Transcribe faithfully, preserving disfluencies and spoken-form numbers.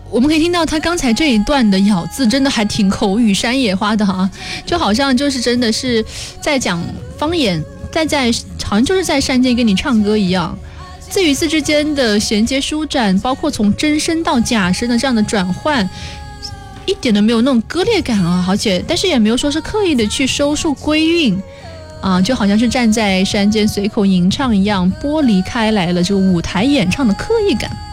我们可以听到他刚才这一段的咬字真的还挺口语山野花的哈，就好像就是真的是在讲方言，在在好像就是在山间跟你唱歌一样。字与字之间的衔接舒展，包括从真声到假声的这样的转换，一点都没有那种割裂感啊，而且但是也没有说是刻意的去收束归韵啊，就好像是站在山间随口吟唱一样，剥离开来了这个舞台演唱的刻意感。